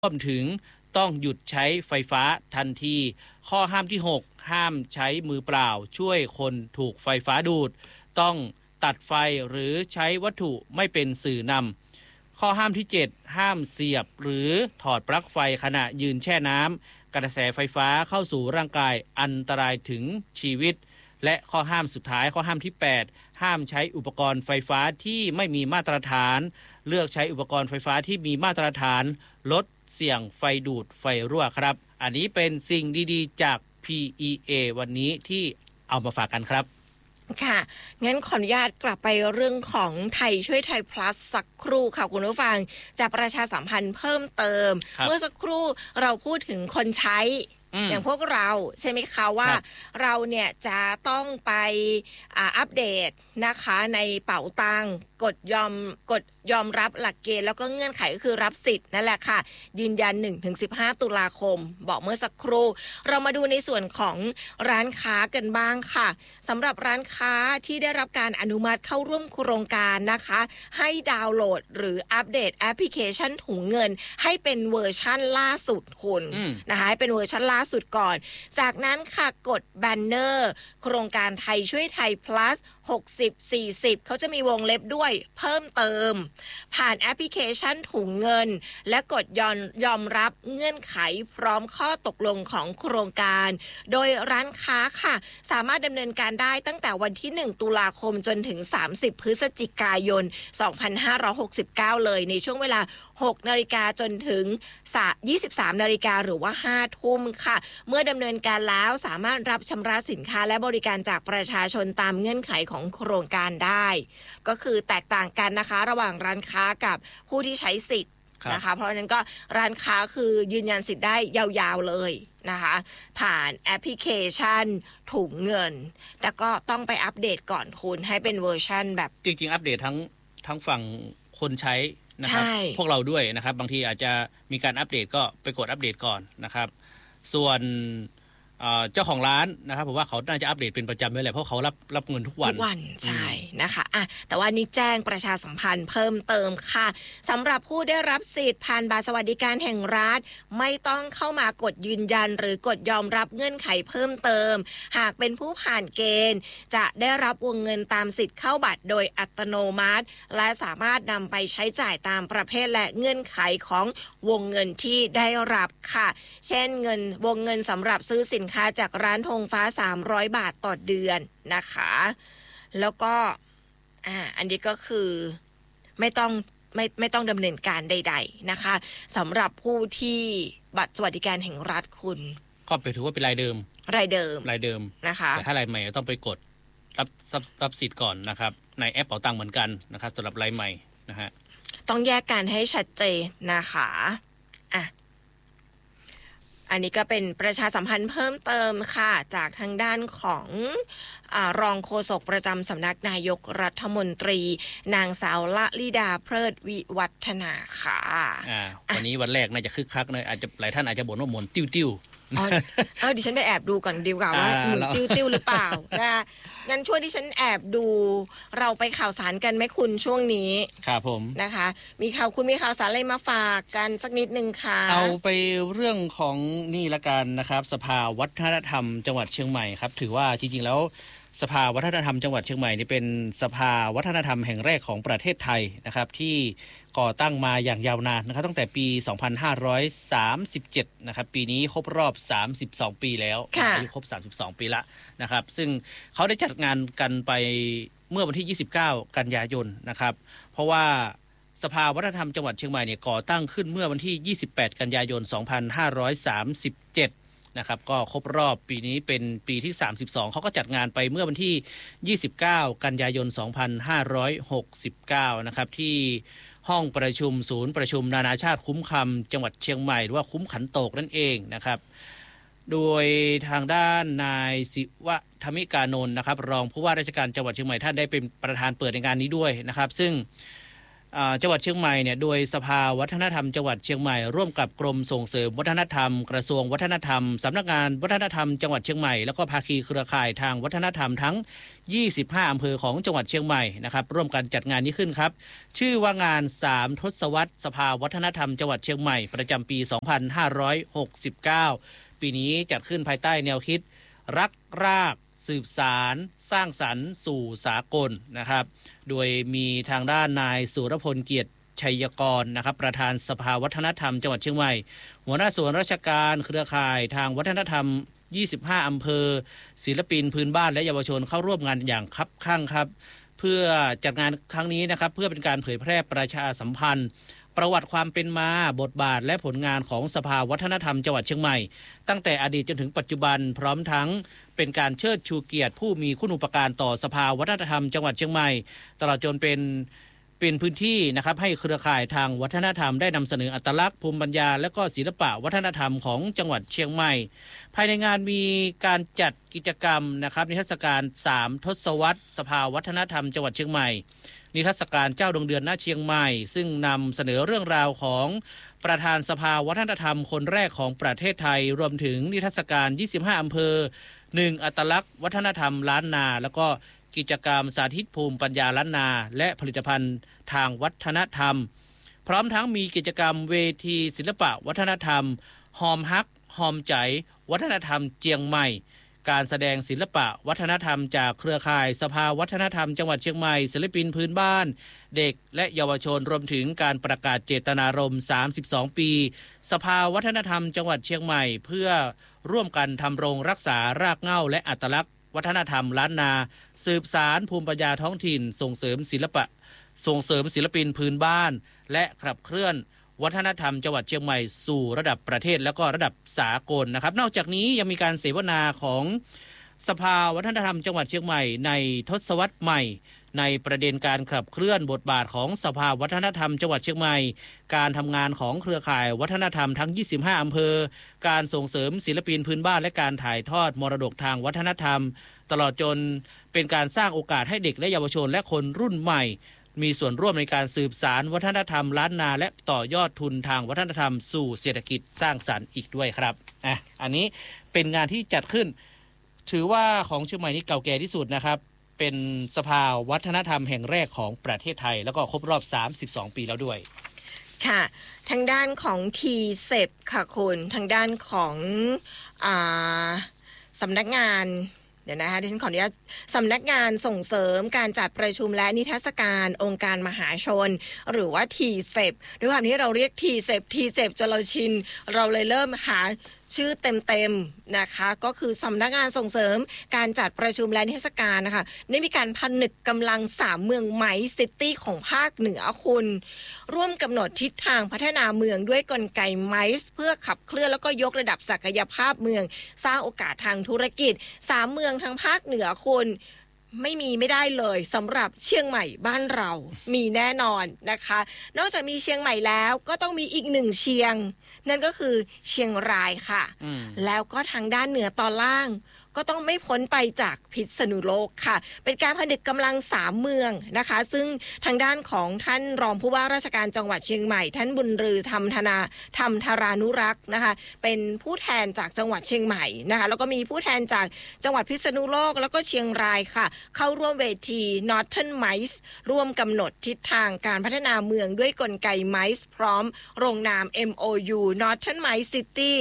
รวมถึงต้องหยุดใช้ไฟฟ้าทันทีข้อห้ามที่6ห้ามใช้มือเปล่าช่วยคนถูกไฟฟ้าดูดต้องตัดไฟหรือใช้วัตถุไม่เป็นสื่อนำข้อห้ามที่7ห้ามเสียบหรือถอดปลั๊กไฟขณะยืนแช่น้ำกระแสไฟฟ้าเข้าสู่ร่างกายอันตรายถึงชีวิตและข้อห้ามสุดท้ายข้อห้ามที่8ห้ามใช้อุปกรณ์ไฟฟ้าที่ไม่มีมาตรฐานเลือกใช้อุปกรณ์ไฟฟ้าที่มีมาตรฐานลดเสี่ยงไฟดูดไฟรั่วครับอันนี้เป็นสิ่งดีๆจาก PEA วันนี้ที่เอามาฝากกันครับค่ะงั้นขออนุญาตกลับไปเรื่องของไทยช่วยไทย plus สักครู่ค่ะคุณผู้ฟังจะประชาสัมพันธ์เพิ่มเติมเมื่อสักครู่เราพูดถึงคนใช้อย่างพวกเราใช่ไหมคะว่าเราเนี่ยจะต้องไปอัปเดตนะคะในเป๋าตังกดยอมรับหลักเกณฑ์แล้วก็เงื่อนไขก็คือรับสิทธิ์นั่นแหละค่ะยืนยัน 1-15 ตุลาคมบอกเมื่อสักครู่เรามาดูในส่วนของร้านค้ากันบ้างค่ะสำหรับร้านค้าที่ได้รับการอนุมัติเข้าร่วมโครงการนะคะให้ดาวน์โหลดหรืออัปเดตแอปพลิเคชันถุงเงินให้เป็นเวอร์ชั่นล่าสุดคุณนะคะให้เป็นเวอร์ชั่นล่าสุดก่อนจากนั้นค่ะกดแบนเนอร์โครงการไทยช่วยไทย plus 60-40เขาจะมีวงเล็บด้วยเพิ่มเติมผ่านแอปพลิเคชันถุงเงินและกดยอมรับเงื่อนไขพร้อมข้อตกลงของโครงการโดยร้านค้าค่ะสามารถดำเนินการได้ตั้งแต่วันที่1ตุลาคมจนถึง30พฤศจิกายน2569เลยในช่วงเวลา6 นาฬิกาจนถึง23 นาฬิกาหรือว่า5 ทุ่มค่ะเมื่อดำเนินการแล้วสามารถรับชำระสินค้าและบริการจากประชาชนตามเงื่อนไขของโครงการได้ก็คือแตกต่างกันนะคะระหว่างร้านค้ากับผู้ที่ใช้สิทธิ์นะคะเพราะฉะนั้นก็ร้านค้าคือยืนยันสิทธิ์ได้ยาวๆเลยนะคะผ่านแอปพลิเคชันถุงเงินแต่ก็ต้องไปอัปเดตก่อนคุณให้เป็นเวอร์ชันแบบจริงๆอัปเดตทั้งฝั่งคนใช้นะครับพวกเราด้วยนะครับบางทีอาจจะมีการอัปเดตก็ไปกดอัปเดตก่อนนะครับส่วนเจ้าของร้านนะครับผมว่าเขาน่าจะอัปเดตเป็นประจำด้วยแหละเพราะเขารับเงินทุกวันใช่นะคะแต่ว่านี้แจ้งประชาสัมพันธ์เพิ่มเติมค่ะสำหรับผู้ได้รับสิทธิ์ผ่านบัตรสวัสดิการแห่งรัฐไม่ต้องเข้ามากดยืนยันหรือกดยอมรับเงื่อนไขเพิ่มเติมหากเป็นผู้ผ่านเกณฑ์จะได้รับวงเงินตามสิทธิ์เข้าบัตรโดยอัตโนมัติและสามารถนำไปใช้จ่ายตามประเภทและเงื่อนไขของวงเงินที่ได้รับค่ะเช่นวงเงินสำหรับซื้อสินค้าจากร้านธงฟ้า300 บาทต่อเดือนนะคะแล้วก็อันนี้ก็คือไม่ต้องดำเนินการใดๆนะคะสำหรับผู้ที่บัตรสวัสดิการแห่งรัฐคุณก็ถือว่าเป็นรายเดิมนะคะแต่ถ้ารายใหม่ต้องไปกดรับสิทธิ์ก่อนนะครับในแอปเป๋าตังค์เหมือนกันนะครับสำหรับรายใหม่นะฮะต้องแยกกันให้ชัดเจนนะคะอันนี้ก็เป็นประชาสัมพันธ์เพิ่มเติมค่ะจากทางด้านของรองโฆษกประจำสำนักนายกรัฐมนตรีนางสาวละลิดาเพลิดวิวัฒนาค่ะวันนี้วันแรกน่าจะคึกคักนะอาจจะหลายท่านอาจจะบ่นว่าหมุนติ้วดิฉันไปแอบดูก่อนดีกว่าว่าหมุนติ้วหรือเปล่านะงั้นช่วยดิฉันแอบดูเราไปข่าวสารกันไหมคุณช่วงนี้ครับผมนะคะมีข่าวสารอะไรมาฝากกันสักนิดนึงค่ะเอาไปเรื่องของนี่ละกันนะครับสภาวัฒนธรรมจังหวัดเชียงใหม่ครับถือว่าจริงๆแล้วสภาวัฒนธรรมจังหวัดเชียงใหม่นี่เป็นสภาวัฒนธรรมแห่งแรกของประเทศไทยนะครับที่ก่อตั้งมาอย่างยาวนานนะครับตั้งแต่ปี 2537 นะครับปีนี้ครบรอบ 32 ปีแล้วอายุครบ 32 ปีละนะครับซึ่งเขาได้จัดงานกันไปเมื่อวันที่ 29 กันยายนนะครับเพราะว่าสภาวัฒนธรรมจังหวัดเชียงใหม่เนี่ยก่อตั้งขึ้นเมื่อวันที่ 28 กันยายน 2537นะครับก็ครบรอบปีนี้เป็นปีที่32เขาก็จัดงานไปเมื่อวันที่29กันยายน2569นะครับที่ห้องประชุมศูนย์ประชุมนานาชาติคุ้มคำจังหวัดเชียงใหม่หรือว่าคุ้มขันโตกนั่นเองนะครับโดยทางด้านนายศิวะธมิกานนท์นะครับรองผู้ว่าราชการจังหวัดเชียงใหม่ท่านได้เป็นประธานเปิดในงานนี้ด้วยนะครับซึ่งจังหวัดเชียงใหม่เนี่ยโดยสภาวัฒนธรรมจังหวัดเชียงใหม่ร่วมกับกรมส่งเสริมวัฒนธรรมกระทรวงวัฒนธรรมสำนักงานวัฒนธรรมจังหวัดเชียงใหม่แล้วก็ภาคีเครือข่ายทางวัฒนธรรมทั้ง25อำเภอของจังหวัดเชียงใหม่นะครับร่วมกันจัดงานนี้ขึ้นครับชื่อว่างาน3ทศวรรษสภาวัฒนธรรมจังหวัดเชียงใหม่ประจำปี2569ปีนี้จัดขึ้นภายใต้แนวคิดรักรากสืบสารสร้างสรรค์สู่สากลนะครับโดยมีทางด้านนายสุรพลเกียรติชัยกรนะครับประธานสภาวัฒนธรรมจังหวัดเชียงใหม่หัวหน้าส่วนราชการเครือข่ายทางวัฒนธรรม25อำเภอศิลปินพื้นบ้านและเยาวชนเข้าร่วมงานอย่างคับคั่งครับเพื่อจัดงานครั้งนี้นะครับเพื่อเป็นการเผยแพร่ประชาสัมพันธ์ประวัติความเป็นมาบทบาทและผลงานของสภาวัฒนธรรมจังหวัดเชียงใหม่ตั้งแต่อดีตจนถึงปัจจุบันพร้อมทั้งเป็นการเชิดชูเกียรติผู้มีคุณูปการต่อสภาวัฒนธรรมจังหวัดเชียงใหม่ตลอดจนเป็นพื้นที่นะครับให้เครือข่ายทางวัฒนธรรมได้นำเสนออัตลักษณ์ภูมิปัญญาและก็ศิลปะวัฒนธรรมของจังหวัดเชียงใหม่ภายในงานมีการจัดกิจกรรมนะครับนิทรรศการ3ทศวรรษสภาวัฒนธรรมจังหวัดเชียงใหม่นิทรรศการเจ้าดวงเดือนณเชียงใหม่ซึ่งนำเสนอเรื่องราวของประธานสภาวัฒนธรรมคนแรกของประเทศไทยรวมถึงนิทรรศการ25อำเภอ1อัตลักษณ์วัฒนธรรมล้านนาแล้วก็กิจกรรมสาธิตภูมิปัญญาล้านนาและผลิตภัณฑ์ทางวัฒนธรรมพร้อมทั้งมีกิจกรรมเวทีศิลปะวัฒนธรรมหอมฮักหอมใจวัฒนธรรมเจียงใหม่การแสดงศิลปะวัฒนธรรมจากเครือข่ายสภาวัฒนธรรมจังหวัดเชียงใหม่ศิลปินพื้นบ้านเด็กและเยาวชนรวมถึงการประกาศเจตนารมณ์32ปีสภาวัฒนธรรมจังหวัดเชียงใหม่เพื่อร่วมกันทำรงรักษารากเหง้าและอัตลักษณ์วัฒนธรรมล้านนาสืบสานภูมิปัญญาท้องถิ่นส่งเสริมศิลปินพื้นบ้านและขับเคลื่อนวัฒนธรรมจังหวัดเชียงใหม่สู่ระดับประเทศและก็ระดับสากลนะครับนอกจากนี้ยังมีการเสวนาของสภาวัฒนธรรมจังหวัดเชียงใหม่ในทศวรรษใหม่ในประเด็นการขับเคลื่อนบทบาทของสภาวัฒนธรรมจังหวัดเชียงใหม่การทำงานของเครือข่ายวัฒนธรรมทั้ง25อำเภอการส่งเสริมศิลปินพื้นบ้านและการถ่ายทอดมรดกทางวัฒนธรรมตลอดจนเป็นการสร้างโอกาสให้เด็กและเยาวชนและคนรุ่นใหม่มีส่วนร่วมในการสืบสานวัฒนธรรมล้านนาและต่อยอดทุนทางวัฒนธรรมสู่เศรษฐกิจสร้างสรรค์อีกด้วยครับอันนี้เป็นงานที่จัดขึ้นถือว่าของเชียงใหม่นี่เก่าแก่ที่สุดนะครับเป็นสภาวัฒนธรรมแห่งแรกของประเทศไทยแล้วก็ครบรอบ32ปีแล้วด้วยค่ะทางด้านของทีเซปค่ะคุณทางด้านของสำนักงานเดี๋ยวนะคะดิฉันขออนุญาตสำนักงานส่งเสริมการจัดประชุมและนิทรรศการองค์การมหาชนหรือว่าทีเซปด้วยความที่เราเรียกทีเซปจนเราชินเราเลยเริ่มหาชื่อเต็มๆนะคะก็คือสำนักงานส่งเสริมการจัดประชุมและนิทรรศการนะคะได้มีการผนึกกำลัง3เมืองไมซ์ซิตี้ของภาคเหนือคุณร่วมกำหนดทิศทางพัฒนาเมืองด้วยกลไกไมซ์เพื่อขับเคลื่อนแล้วก็ยกระดับศักยภาพเมืองสร้างโอกาสทางธุรกิจ3เมืองทางภาคเหนือคุณไม่ได้เลยสำหรับเชียงใหม่บ้านเรามีแน่นอนนะคะนอกจากมีเชียงใหม่แล้วก็ต้องมีอีก1เชียงนั่นก็คือเชียงรายค่ะแล้วก็ทางด้านเหนือตอนล่างก็ต้องไม่พ้นไปจากพิษณุโลกค่ะเป็นการผนึกกำลัง3เมืองนะคะซึ่งทางด้านของท่านรองผู้ว่าราชการจังหวัดเชียงใหม่ท่านบุญรือธรรมธารานุรักษ์นะคะเป็นผู้แทนจากจังหวัดเชียงใหม่นะคะแล้วก็มีผู้แทนจากจังหวัดพิษณุโลกแล้วก็เชียงรายค่ะเข้าร่วมเวที Northern MICE ร่วมกำหนดทิศทางการพัฒนาเมืองด้วยกลไก MICE พร้อมลงนาม MOU Northern MICE City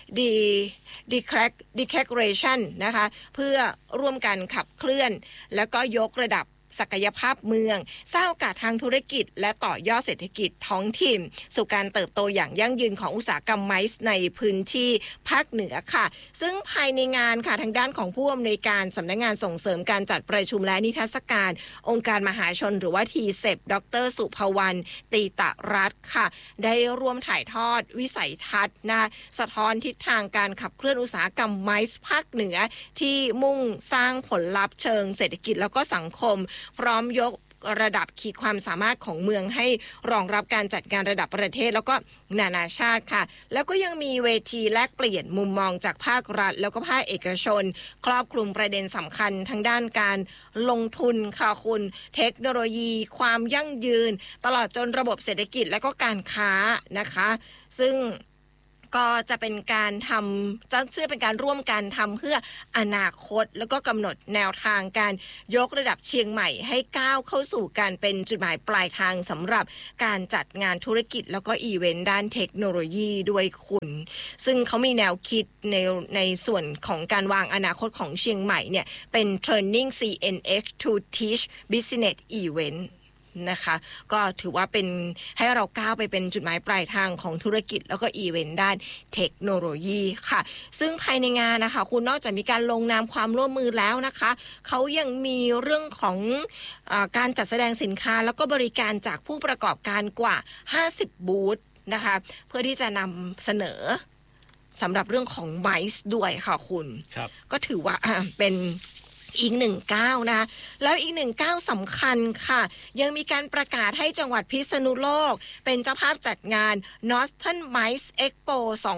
Declaration นะคะเพื่อร่วมกันขับเคลื่อนแล้วก็ยกระดับศักยภาพเมืองสร้างโอกาสทางธุรกิจและต่อยอดเศรษฐกิจท้องถิ่นสู่การเติบโตอย่างยั่งยืนของอุตสาหกรรมไมซ์ในพื้นที่ภาคเหนือค่ะซึ่งภายในงานค่ะทางด้านของผู้อำนวยการสำนักงานส่งเสริมการจัดประชุมและนิทรรศการองค์การมหาชนหรือว่าทีเซปดร.สุภวรรณตีตะรัตน์ค่ะได้ร่วมถ่ายทอดวิสัยทัศน์นะสะท้อนทิศทางการขับเคลื่อนอุตสาหกรรมไมซ์ภาคเหนือที่มุ่งสร้างผลลัพธ์เชิงเศรษฐกิจแล้วก็สังคมพร้อมยกระดับขีดความสามารถของเมืองให้รองรับการจัดการระดับประเทศแล้วก็นานาชาติค่ะแล้วก็ยังมีเวทีแลกเปลี่ยนมุมมองจากภาครัฐแล้วก็ภาคเอกชนครอบคลุมประเด็นสำคัญทั้งด้านการลงทุนค่ะคุณเทคโนโลยีความยั่งยืนตลอดจนระบบเศรษฐกิจและก็การค้านะคะซึ่งก็จะเป็นการทำจะเชื่อเป็นการร่วมกันทำเพื่ออนาคตแล้วก็กำหนดแนวทางการยกระดับเชียงใหม่ให้ก้าวเข้าสู่การเป็นจุดหมายปลายทางสำหรับการจัดงานธุรกิจแล้วก็อีเวนต์ด้านเทคโนโลยีด้วยคุณซึ่งเขามีแนวคิดในส่วนของการวางอนาคตของเชียงใหม่เนี่ยเป็น Turning CNX to Teach Business Eventนะคะก็ถือว่าเป็นให้เราก้าวไปเป็นจุดหมายปลายทางของธุรกิจแล้วก็อีเวนต์ด้านเทคโนโลยีค่ะซึ่งภายในงานนะคะคุณนอกจากมีการลงนามความร่วมมือแล้วนะคะเขายังมีเรื่องของการจัดแสดงสินค้าแล้วก็บริการจากผู้ประกอบการกว่า50บูธนะคะเพื่อที่จะนำเสนอสำหรับเรื่องของไมซ์ด้วยค่ะคุณก็ถือว่าเป็นอีกหนึ่งก้าวนะแล้วอีกหนึ่งก้าวสำคัญค่ะยังมีการประกาศให้จังหวัดพิษณุโลกเป็นเจ้าภาพจัดงาน Northern Mice Expo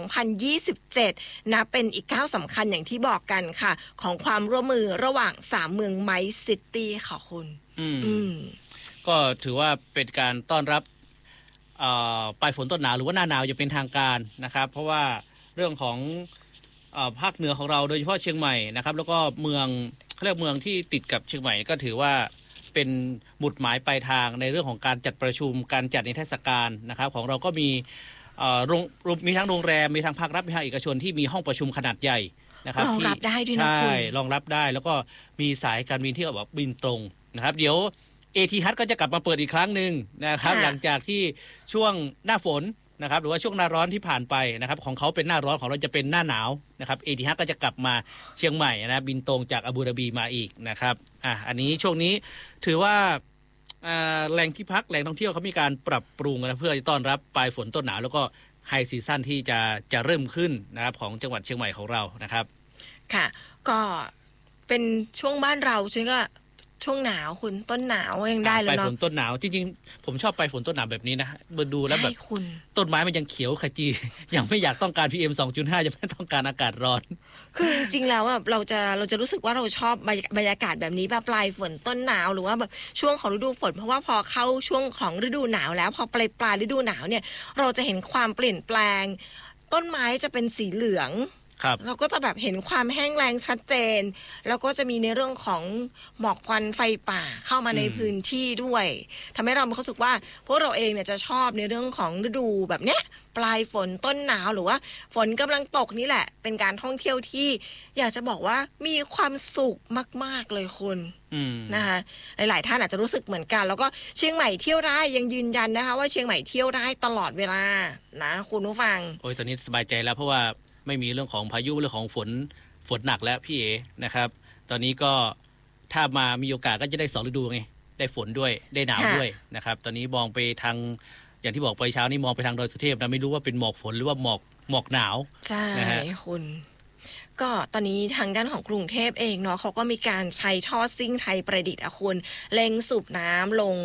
2027 นะเป็นอีกก้าวสำคัญอย่างที่บอกกันค่ะของความร่วมมือระหว่าง3เมือง Mice City ค่ะคุณก็ถือว่าเป็นการต้อนรับปลายฝนต้นหนาวหรือว่าหน้าหนาวจะเป็นทางการนะครับเพราะว่าเรื่องของภาคเหนือของเราโดยเฉพาะเชียงใหม่นะครับแล้วก็เมืองเรียกเมืองที่ติดกับเชียงใหม่ก็ถือว่าเป็นหมุดหมายปลายทางในเรื่องของการจัดประชุมการจัดนิทรรศการนะครับของเราก็มีมีทั้งโรงแรมมีทั้งภาครัฐมีทั้งเอกชนที่มีห้องประชุมขนาดใหญ่นะครับรองรับได้ด้วยนะคุณใช่รองรับได้แล้วก็มีสายการบินที่แบบบินตรงนะครับเดี๋ยวเอทีฮัทก็จะกลับมาเปิดอีกครั้งหนึ่งนะครับหลังจากที่ช่วงหน้าฝนนะครับหรือว่าช่วงหน้าร้อนที่ผ่านไปนะครับของเขาเป็นหน้าร้อนของเราจะเป็นหน้าหนาวนะครับเอทีฮัทก็จะกลับมาเชียงใหม่นะบินตรงจากอาบูดาบีมาอีกนะครับอันนี้ช่วงนี้ถือว่าแหล่งที่พักแหล่งท่องเที่ยวเขามีการปรับปรุงนะเพื่อต้อนรับปลายฝนต้นหนาวแล้วก็ไฮซีซั่นที่จะเริ่มขึ้นนะครับของจังหวัดเชียงใหม่ของเรานะครับค่ะก็เป็นช่วงบ้านเราซึ่งก็ช่วงหนาวคุณต้นหนาวยังได้เลยเนาะปลายฝนต้นหนาวจริงๆผมชอบปลายฝนต้นหนาวแบบนี้นะดูแล้วแบบต้นไม้มันยังเขียวขจียังไม่อยากต้องการ PM 2.5 ยังไม่ต้องการอากาศร้อนคือจริงๆแล้วแบบเราจะรู้สึกว่าเราชอบบรรยากาศแบบนี้แบบปลายฝนต้นหนาวหรือว่าแบบช่วงของฤดูฝนเพราะว่าพอเข้าช่วงของฤดูหนาวแล้วพอปลายฤดูหนาวเนี่ยเราจะเห็นความเปลี่ยนแปลงต้นไม้จะเป็นสีเหลืองเราก็จะแบบเห็นความแห้งแล้งชัดเจนแล้วก็จะมีในเรื่องของหมอกควันไฟป่าเข้ามาในพื้นที่ด้วยทำให้เรามีความรู้สึกว่าพวกเราเองเนี่ยจะชอบในเรื่องของฤดูแบบเนี้ยปลายฝนต้นหนาวหรือว่าฝนกำลังตกนี่แหละเป็นการท่องเที่ยวที่อยากจะบอกว่ามีความสุขมากๆเลยคุณนะคะหลายๆท่านอาจจะรู้สึกเหมือนกันแล้วก็เชียงใหม่เที่ยวได้ยังยืนยันนะคะว่าเชียงใหม่เที่ยวได้ตลอดเวลานะคุณผู้ฟังโอ้ยตอนนี้สบายใจแล้วเพราะว่าไม่มีเรื่องของพายุเรื่องของฝนหนักแล้วพี่เอนะครับตอนนี้ก็ถ้ามามีโอกาสก็จะได้2ฤดูไงได้ฝนด้วยได้หนาวด้วยนะครับตอนนี้มองไปทางอย่างที่บอกไปเช้านี้มองไปทางดอยสุเทพนะไม่รู้ว่าเป็นหมอกฝนหรือว่าหมอกหนาวใช่คุณก็ตอนนี้ทางด้านของกรุงเทพเองเนาะเขาก็มีการใช้ท่อซิ่งไทยประดิษฐ์คุณเล็งสูบน้ำลง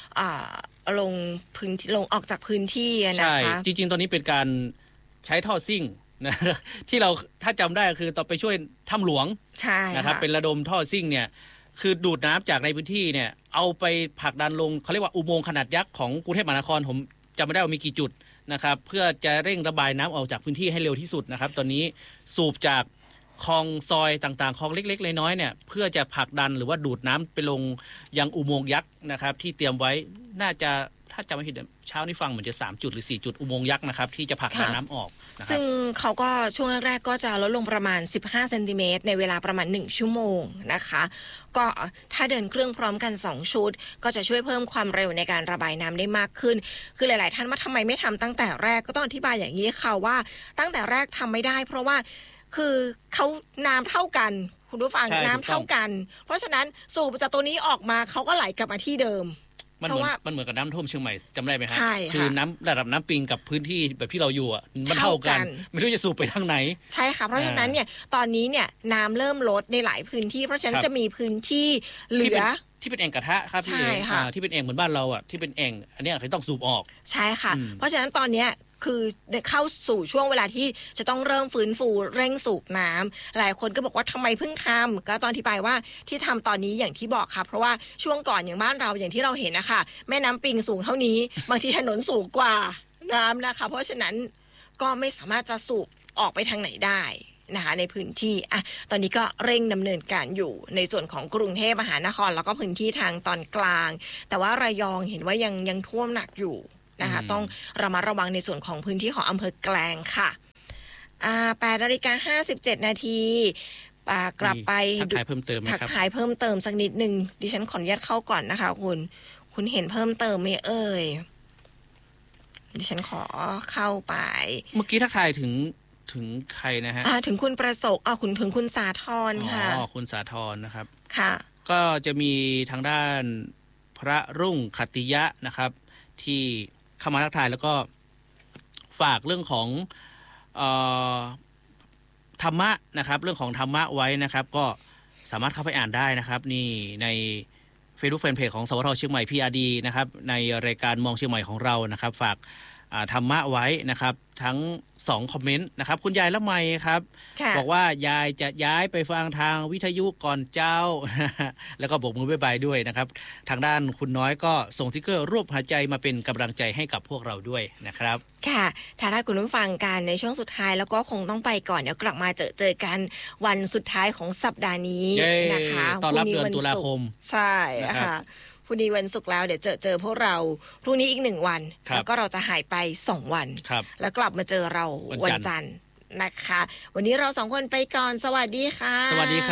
พื้นลงออกจากพื้นที่นะคะจริงๆตอนนี้เป็นการใช้ท่อซิ่งนะที่เราถ้าจำได้คือต่อไปช่วยถ้ำหลวงนะครับเป็นระดมท่อซิ่งเนี่ยคือดูดน้ำจากในพื้นที่เนี่ยเอาไปผลักดันลงเขาเรียกว่าอุโมงค์ขนาดยักษ์ของกรุงเทพมหานครผมจำไม่ได้ว่ามีกี่จุดนะครับเพื่อจะเร่งระบายน้ำออกจากพื้นที่ให้เร็วที่สุดนะครับตอนนี้สูบจากคลองซอยต่างๆคลองเล็กๆน้อยๆเนี่ยเพื่อจะผลักดันหรือว่าดูดน้ำไปลงยังอุโมงค์ยักษ์นะครับที่เตรียมไว้น่าจะถ้าจำไม่ผิดเช้านี้ฟังเหมือนจะ3จุดหรือ4จุดอุโมงค์ยักษ์นะครับที่จะผลักดันน้ำออกซึ่งเขาก็ช่วงแรกก็จะลดลงประมาณ15เซนติเมตรในเวลาประมาณ1ชั่วโมงนะคะก็ถ้าเดินเครื่องพร้อมกัน2ชุดก็จะช่วยเพิ่มความเร็วในการระบายน้ำได้มากขึ้นคือหลายๆท่านว่าทำไมไม่ทำตั้งแต่แรกก็ต้องอธิบายอย่างนี้ค่ะว่าตั้งแต่แรกทำไม่ได้เพราะว่าคือเขาน้ำเท่ากันคุณผู้ฟังน้ำเท่ากันเพราะฉะนั้นสูบจากตัวนี้ออกมาเขาก็ไหลกลับมาที่เดิมมันเหมือนกับน้ำท่วมเชียงใหม่จำได้ไหมครับคือน้ำระดับน้ำปิงกับพื้นที่แบบที่เราอยู่อ่ะมันเท่ากันไม่รู้จะสูบไปทางไหนใช่ค่ะเพราะฉะนั้นเนี่ยตอนนี้เนี่ยน้ำเริ่มลดในหลายพื้นที่เพราะฉะนั้นจะมีพื้นที่เหลือที่เป็นแอ่งกระทะครับพี่เอ๋ที่เป็นแอ่งเหมือนบ้านเราอ่ะที่เป็นแอ่งอันเนี้ยเขาต้องสูบออกใช่ค่ะเพราะฉะนั้นตอนเนี้ยคือเข้าสู่ช่วงเวลาที่จะต้องเริ่มฟื้นฟูเร่งสูบน้ำหลายคนก็บอกว่าทำไมเพิ่งทำก็ตอนที่ไปว่าที่ทำตอนนี้อย่างที่บอกค่ะเพราะว่าช่วงก่อนอย่างบ้านเราอย่างที่เราเห็นนะคะแม่น้ำปิงสูงเท่านี้บางทีถนนสูงกว่าน้ำนะคะเพราะฉะนั้นก็ไม่สามารถจะสูบออกไปทางไหนได้นะคะในพื้นที่ตอนนี้ก็เร่งดำเนินการอยู่ในส่วนของกรุงเทพมหานครแล้วก็พื้นที่ทางตอนกลางแต่ว่าระยองเห็นว่ายังท่วมหนักอยู่นะคะต้องระมัดระวังในส่วนของพื้นที่ของอำเภอแกลงค่ะ8:57 นาทีกลับไปทักทายเพิ่มเติมทักทายเพิ่มเติมสักนิดนึงดิฉันขออนุญาตเข้าก่อนนะคะคุณเห็นเพิ่มเติมไหมเอ่ยดิฉันขอเข้าไปเมื่อกี้ทักทายถึงใครนะฮะถึงคุณประสบถึงคุณสาธรค่ะคุณสาธรนะครับค่ะก็จะมีทางด้านพระรุ่งขัตติยะนะครับที่เข้ามาทักทายแล้วก็ฝากเรื่องของธรรมะนะครับเรื่องของธรรมะไว้นะครับก็สามารถเข้าไปอ่านได้นะครับนี่ใน Facebook Fanpage ของสวท.เชียงใหม่ PRD นะครับในรายการมองเชียงใหม่ของเรานะครับฝากธรรมะไว้นะครับทั้ง2คอมเมนต์นะครับคุณยายละไมครับบอกว่ายายจะย้ายไปฟังทางวิทยุก่อนเจ้า แล้วก็บอกมือบ๊ายบายด้วยนะครับทางด้านคุณน้อยก็ส่งสติ๊กเกอร์รูปหัวใจมาเป็นกำลังใจให้กับพวกเราด้วยนะครับค่ะถ้าคุณผู้ฟังกันในช่วงสุดท้ายแล้วก็คงต้องไปก่อนเดี๋ยวกลับมาเจอกันวันสุดท้ายของสัปดาห์นี้นะคะตอนรับเดือนตุลาคมใช่ค่ะพรุ่งนี้วันศุกร์แล้วเดี๋ยวเจอพวกเราพรุ่งนี้อีก1วันแล้วก็เราจะหายไป2วันแล้วกลับมาเจอเราวันจันทร์นะคะวันนี้เรา2คนไปก่อนสวัสดีค่ะสวัสดีครับ